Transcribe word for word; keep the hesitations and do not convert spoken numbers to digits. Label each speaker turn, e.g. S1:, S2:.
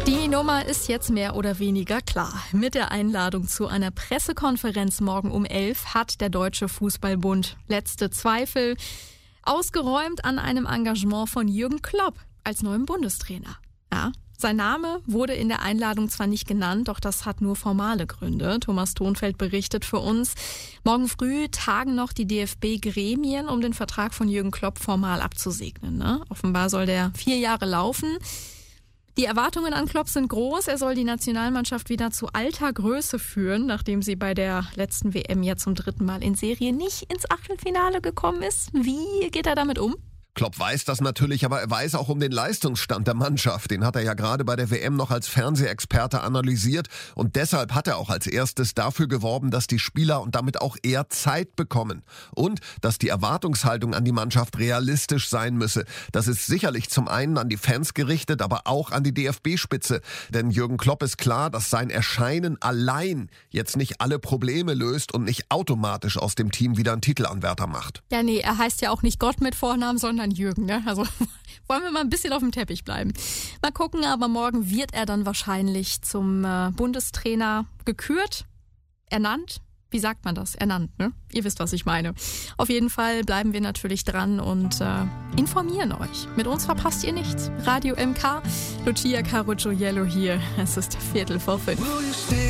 S1: Die Nummer ist jetzt mehr oder weniger klar. Mit der Einladung zu einer Pressekonferenz morgen um elf hat der Deutsche Fußballbund letzte Zweifel ausgeräumt an einem Engagement von Jürgen Klopp als neuem Bundestrainer. Ja, sein Name wurde in der Einladung zwar nicht genannt, doch das hat nur formale Gründe. Thomas Thonfeld berichtet für uns. Morgen früh tagen noch die D F B-Gremien, um den Vertrag von Jürgen Klopp formal abzusegnen. Ne? Offenbar soll der vier Jahre laufen. Die Erwartungen an Klopp sind groß. Er soll die Nationalmannschaft wieder zu alter Größe führen, nachdem sie bei der letzten W M ja zum dritten Mal in Serie nicht ins Achtelfinale gekommen ist. Wie geht er damit um?
S2: Klopp weiß das natürlich, aber er weiß auch um den Leistungsstand der Mannschaft. Den hat er ja gerade bei der W M noch als Fernsehexperte analysiert. Und deshalb hat er auch als erstes dafür geworben, dass die Spieler und damit auch er Zeit bekommen. Und dass die Erwartungshaltung an die Mannschaft realistisch sein müsse. Das ist sicherlich zum einen an die Fans gerichtet, aber auch an die D F B-Spitze. Denn Jürgen Klopp ist klar, dass sein Erscheinen allein jetzt nicht alle Probleme löst und nicht automatisch aus dem Team wieder einen Titelanwärter macht.
S1: Ja, nee, er heißt ja auch nicht Gott mit Vornamen, sondern Jürgen, ne? Also wollen wir mal ein bisschen auf dem Teppich bleiben. Mal gucken, aber morgen wird er dann wahrscheinlich zum äh, Bundestrainer gekürt, ernannt. Wie sagt man das? Ernannt, ne? Ihr wisst, was ich meine. Auf jeden Fall bleiben wir natürlich dran und äh, informieren euch. Mit uns verpasst ihr nichts. Radio M K, Lucia Carucciello hier. Es ist Viertel vor fünf.